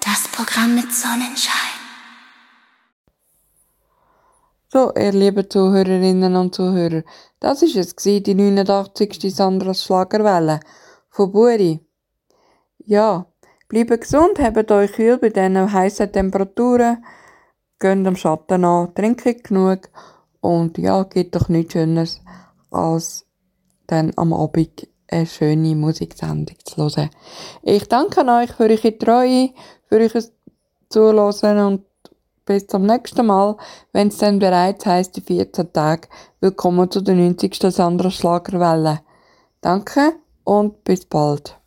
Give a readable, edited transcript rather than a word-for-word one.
Das Programm mit Sonnenschein. So, ihr lieben Zuhörerinnen und Zuhörer, das war es, die 89. Sandras Schlagerwelle von Buri. Ja, bleibt gesund, habt euch kühl bei diesen heissen Temperaturen, geht am Schatten an, trinkt genug und ja, gibt doch nichts Schönes, als dann am Abend eine schöne Musiksendung zu hören. Ich danke euch für eure Treue, für euer Zuhören und bis zum nächsten Mal, wenn es dann bereits heisst, die 14 Tage. Willkommen zu der 90. Sandra Schlagerwelle. Danke und bis bald.